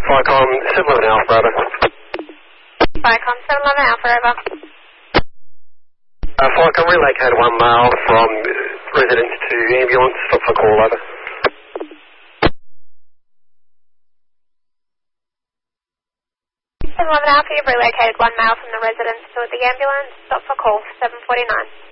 Flycom 711 Alpha, over. Flycom 711 Alpha, over. Flycom relocated 1 male from residence to ambulance, stop for call, over. 711 Alpha, you've relocated 1 male from the residence to the ambulance, stop for call, 749.